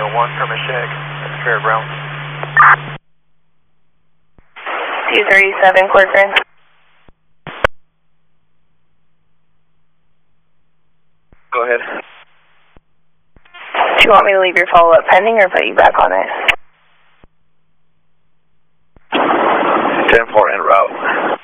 1 from a shag. That's Fairgrounds. 237, Corcoran. Go ahead. Do you want me to leave your follow-up pending or put you back on it? 10-4 en route.